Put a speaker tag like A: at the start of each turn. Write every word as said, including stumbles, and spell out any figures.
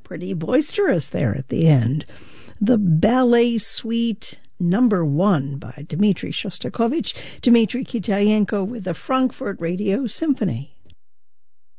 A: pretty boisterous there at the end. The Ballet Suite Number One by Dmitri Shostakovich, Dmitri Kitayenko with the Frankfurt Radio Symphony.